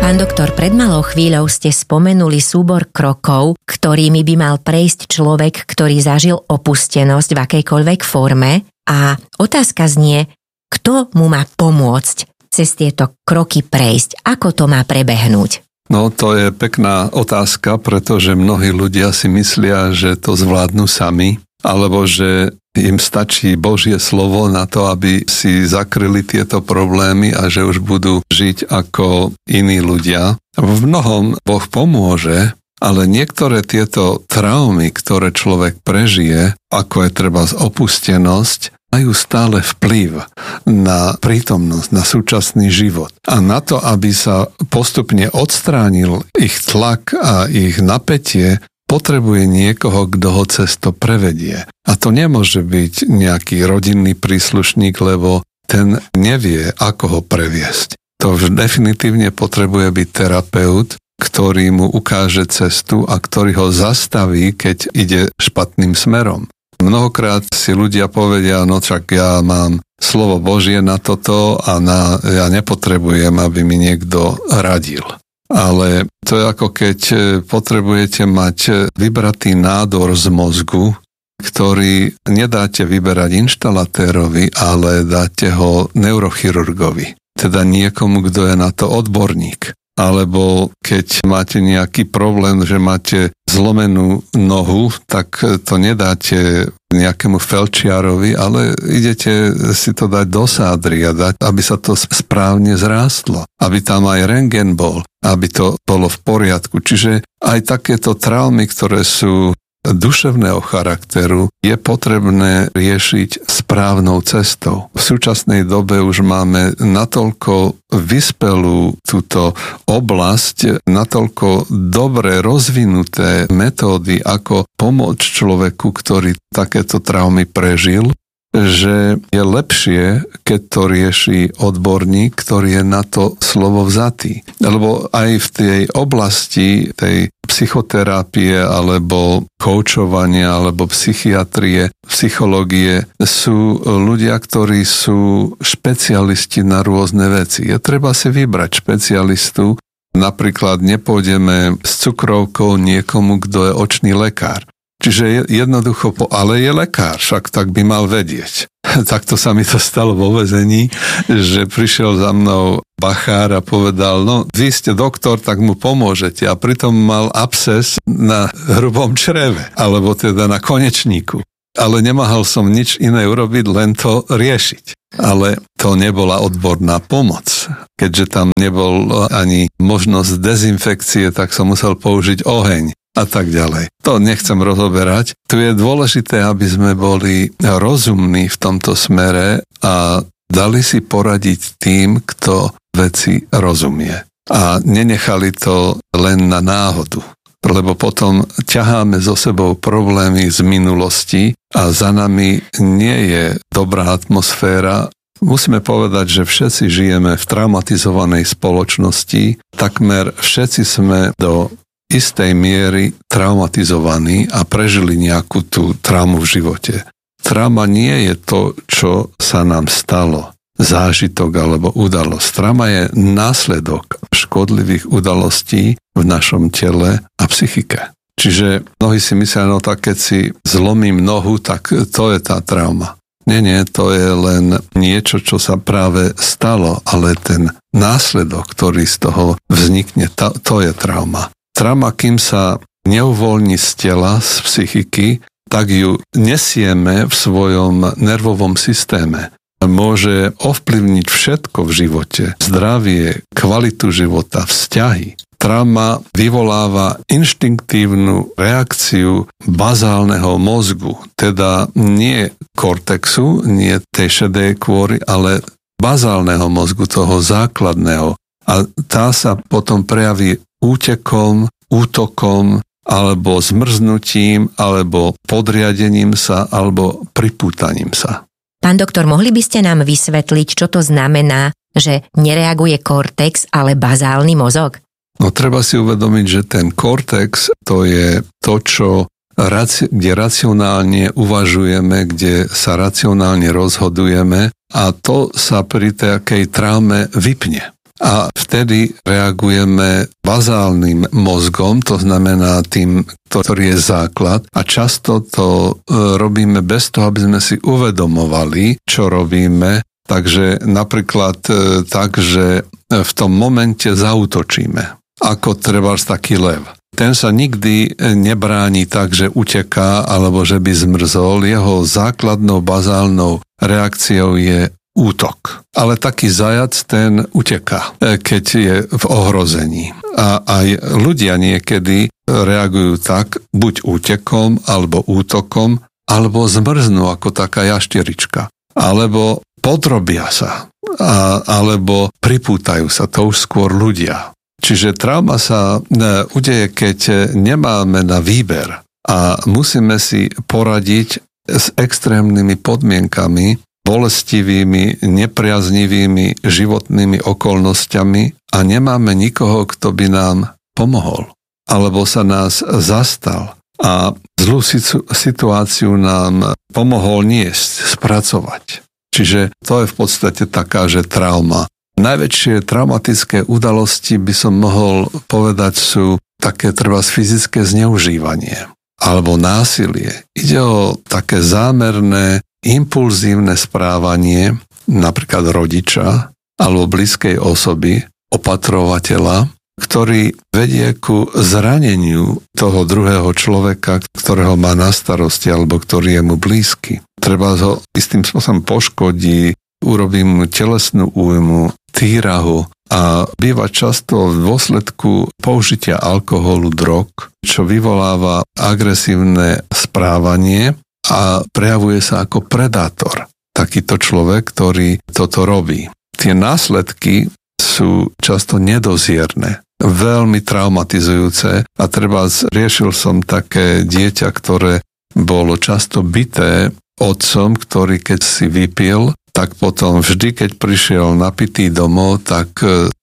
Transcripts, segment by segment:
Pán doktor, pred malou chvíľou ste spomenuli súbor krokov, ktorými by mal prejsť človek, ktorý zažil opustenosť v akejkoľvek forme. A otázka znie, kto mu má pomôcť cez tieto kroky prejsť? Ako to má prebehnúť? No, to je pekná otázka, pretože mnohí ľudia si myslia, že to zvládnu sami, alebo že im stačí Božie slovo na to, aby si zakryli tieto problémy a že už budú žiť ako iní ľudia. V mnohom Boh pomôže, ale niektoré tieto traumy, ktoré človek prežije, ako je treba opustenosť, majú stále vplyv na prítomnosť, na súčasný život. A na to, aby sa postupne odstránil ich tlak a ich napätie, potrebuje niekoho, kto ho cez to prevedie. A to nemôže byť nejaký rodinný príslušník, lebo ten nevie, ako ho previesť. To definitívne potrebuje byť terapeut, ktorý mu ukáže cestu a ktorý ho zastaví, keď ide špatným smerom. Mnohokrát si ľudia povedia, no čak ja mám slovo Božie na toto a ja nepotrebujem, aby mi niekto radil. Ale to je ako keď potrebujete mať vybratý nádor z mozgu, ktorý nedáte vyberať inštalatérovi, ale dáte ho neurochirurgovi. Teda niekomu, kto je na to odborník. Alebo keď máte nejaký problém, že máte zlomenú nohu, tak to nedáte nejakému felčiarovi, ale idete si to dať do sádry a dať, aby sa to správne zrástlo, aby tam aj rentgen bol, aby to bolo v poriadku. Čiže aj takéto traumy, ktoré sú duševného charakteru, je potrebné riešiť správnou cestou. V súčasnej dobe už máme natoľko vyspelú túto oblasť, natoľko dobre rozvinuté metódy, ako pomôcť človeku, ktorý takéto traumy prežil, že je lepšie, keď to rieši odborník, ktorý je na to slovo vzatý. Lebo aj v tej oblasti tej psychoterapie alebo koučovania alebo psychiatrie, psychológie sú ľudia, ktorí sú špecialisti na rôzne veci. Je treba si vybrať špecialistu. Napríklad nepôjdeme s cukrovkou niekomu, kto je očný lekár. Čiže jednoducho, ale je lekár, však tak by mal vedieť. Takto sa mi to stalo vo väzení, že prišiel za mnou bachár a povedal, no vy ste doktor, tak mu pomôžete. A pritom mal absces na hrubom čreve, alebo teda na konečníku. Ale nemohol som nič iné urobiť, len to riešiť. Ale to nebola odborná pomoc. Keďže tam nebol ani možnosť dezinfekcie, tak som musel použiť oheň a tak ďalej. To nechcem rozoberať. Tu je dôležité, aby sme boli rozumní v tomto smere a dali si poradiť tým, kto veci rozumie. A nenechali to len na náhodu. Lebo potom ťaháme so sebou problémy z minulosti a za nami nie je dobrá atmosféra. Musíme povedať, že všetci žijeme v traumatizovanej spoločnosti. Takmer všetci sme do istej miery traumatizovaní a prežili nejakú tú traumu v živote. Trauma nie je to, čo sa nám stalo, zážitok alebo udalosť. Trauma je následok škodlivých udalostí v našom tele a psychike. Čiže mnohí si myslia, no tak keď si zlomím nohu, tak to je tá trauma. Nie, to je len niečo, čo sa práve stalo, ale ten následok, ktorý z toho vznikne, to je trauma. Trauma, kým sa neuvoľní z tela, z psychiky, tak ju nesieme v svojom nervovom systéme. Môže ovplyvniť všetko v živote. Zdravie, kvalitu života, vzťahy. Trauma vyvoláva inštinktívnu reakciu bazálneho mozgu, teda nie kortexu, nie tej šedej kôry, ale bazálneho mozgu, toho základného. A tá sa potom prejaví útekom, útokom, alebo zmrznutím, alebo podriadením sa, alebo pripútaním sa. Pán doktor, mohli by ste nám vysvetliť, čo to znamená, že nereaguje kortex, ale bazálny mozog? No treba si uvedomiť, že ten kortex to je to, kde racionálne uvažujeme, kde sa racionálne rozhodujeme a to sa pri takej traume vypne. a vtedy reagujeme bazálnym mozgom, to znamená tým, ktorý je základ, a často to robíme bez toho, aby sme si uvedomovali, čo robíme. Takže napríklad tak, že v tom momente zaútočíme, ako trebárs taký lev. Ten sa nikdy nebráni tak, že uteká alebo že by zmrzol. Jeho základnou bazálnou reakciou je útok. Ale taký zajac, ten uteká, keď je v ohrození. A aj ľudia niekedy reagujú tak, buď útekom, alebo útokom, alebo zmrznú ako taká jašterička. Alebo podrobia sa, alebo pripútajú sa, to už skôr ľudia. Čiže trauma sa udeje, keď nemáme na výber a musíme si poradiť s extrémnymi podmienkami, bolestivými, nepriaznivými životnými okolnostiami a nemáme nikoho, kto by nám pomohol, alebo sa nás zastal a zlú situáciu nám pomohol niesť, spracovať. Čiže to je v podstate taká, že trauma. Najväčšie traumatické udalosti by som mohol povedať sú také trebárs fyzické zneužívanie alebo násilie. Ide o také zámerné, impulzívne správanie napríklad rodiča alebo blízkej osoby, opatrovateľa, ktorý vedie ku zraneniu toho druhého človeka, ktorého má na starosti alebo ktorý je mu blízky. Treba ho istým spôsobom poškodí, urobí mu telesnú újmu, týra ho a býva často v dôsledku použitia alkoholu, drog, čo vyvoláva agresívne správanie a prejavuje sa ako predátor. Takýto človek, ktorý toto robí. Tie následky sú často nedozierne, veľmi traumatizujúce a riešil som také dieťa, ktoré bolo často bité otcom, ktorý keď si vypil, tak potom vždy, keď prišiel napitý domov, tak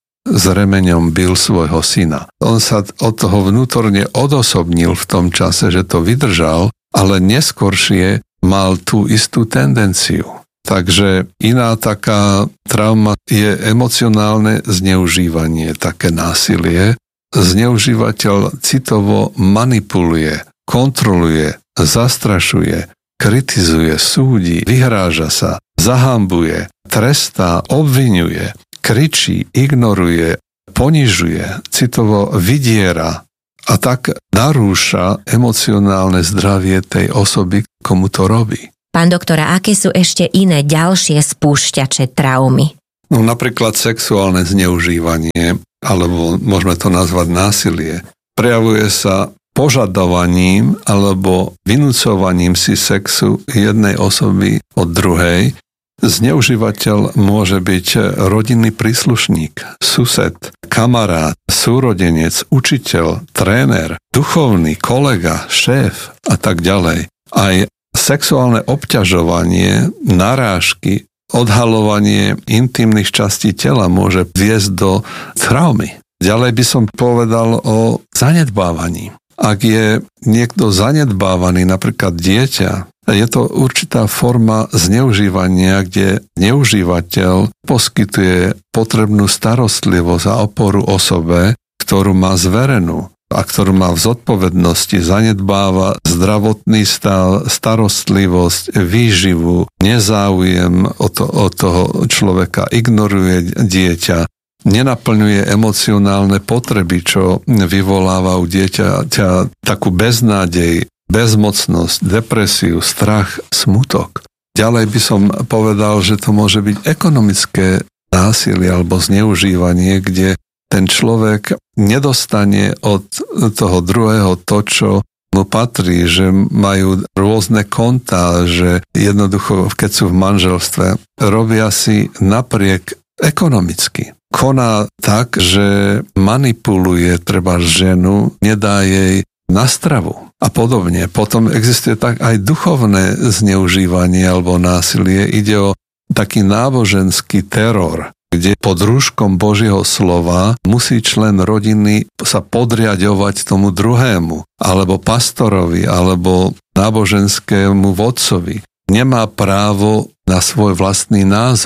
s remeňom bil svojho syna. On sa od toho vnútorne odosobnil v tom čase, že to vydržal, ale neskôršie mal tú istú tendenciu. Takže iná taká trauma je emocionálne zneužívanie, také násilie. Zneužívateľ citovo manipuluje, kontroluje, zastrašuje, kritizuje, súdi, vyhráža sa, zahambuje, trestá, obviňuje, kričí, ignoruje, ponižuje, citovo vydiera a tak narúša emocionálne zdravie tej osoby, komu to robí. Pán doktor, aké sú ešte iné ďalšie spúšťače traumy? No, napríklad sexuálne zneužívanie, alebo môžeme to nazvať násilie, prejavuje sa požadovaním alebo vynúcovaním si sexu jednej osoby od druhej. Zneužívateľ môže byť rodinný príslušník, sused, kamarát, súrodenec, učiteľ, tréner, duchovný, kolega, šéf a tak ďalej. Aj sexuálne obťažovanie, narážky, odhaľovanie intimných častí tela môže viesť do traumy. Ďalej by som povedal o zanedbávaní. Ak je niekto zanedbávaný, napríklad dieťa, je to určitá forma zneužívania, kde zneužívateľ poskytuje potrebnú starostlivosť a oporu osobe, ktorú má zverenú a ktorú má v zodpovednosti, zanedbáva zdravotný stav, starostlivosť, výživu, nezáujem od toho človeka, ignoruje dieťa, nenaplňuje emocionálne potreby, čo vyvoláva u dieťaťa takú beznádej, bezmocnosť, depresiu, strach, smutok. Ďalej by som povedal, že to môže byť ekonomické násilie alebo zneužívanie, kde ten človek nedostane od toho druhého to, čo mu patrí, že majú rôzne kontá, že jednoducho, keď sú v manželstve, robia si napriek ekonomicky. Koná tak, že manipuluje treba ženu, nedá jej na stravu a podobne. Potom existuje tak aj duchovné zneužívanie alebo násilie. Ide o taký náboženský teror, kde pod rúškom Božieho slova musí člen rodiny sa podriaďovať tomu druhému, alebo pastorovi, alebo náboženskému vodcovi. Nemá právo na svoj vlastný názor.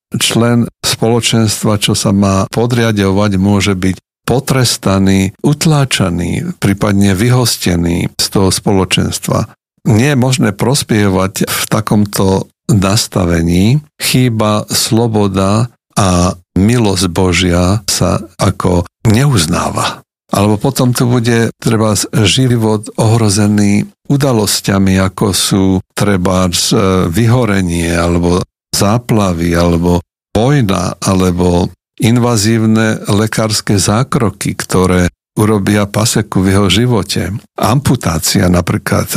člen spoločenstva, čo sa má podriadovať, môže byť potrestaný, utláčaný, prípadne vyhostený z toho spoločenstva. Nie je možné prospievať v takomto nastavení. Chýba sloboda a milosť Božia sa ako neuznáva. Alebo potom tu bude treba život ohrozený udalosťami, ako sú treba vyhorenie, alebo záplavy, alebo vojna, alebo invazívne lekárske zákroky, ktoré urobia paseku v jeho živote. Amputácia napríklad.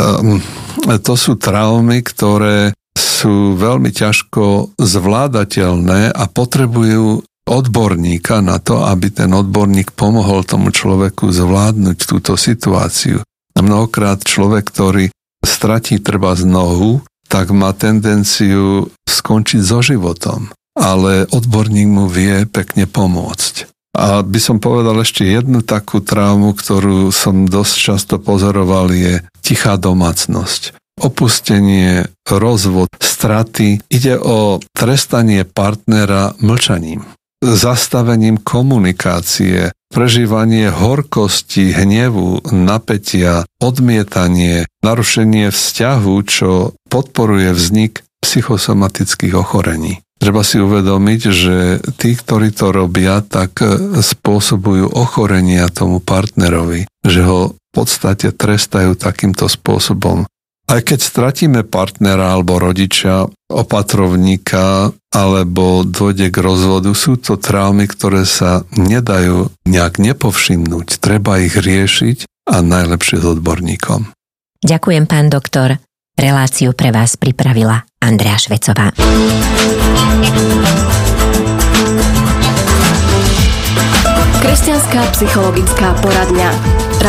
To sú traumy, ktoré sú veľmi ťažko zvládateľné a potrebujú odborníka na to, aby ten odborník pomohol tomu človeku zvládnuť túto situáciu. A mnohokrát človek, ktorý stratí treba nohu, tak má tendenciu skončiť so životom. Ale odborník mu vie pekne pomôcť. A by som povedal ešte jednu takú traumu, ktorú som dosť často pozoroval, je tichá domácnosť. Opustenie, rozvod, straty. Ide o trestanie partnera mlčaním, zastavením komunikácie, prežívanie horkosti, hnevu, napätia, odmietanie, narušenie vzťahu, čo podporuje vznik psychosomatických ochorení. Treba si uvedomiť, že tí, ktorí to robia, tak spôsobujú ochorenia tomu partnerovi, že ho v podstate trestajú takýmto spôsobom. Aj keď stratíme partnera alebo rodiča, opatrovníka alebo dôjde k rozvodu, sú to traumy, ktoré sa nedajú nejak nepovšimnúť. Treba ich riešiť a najlepšie s odborníkom. Ďakujem, pán doktor. Reláciu pre vás pripravila Andrea Švecová. Kresťanská psychologická poradňa.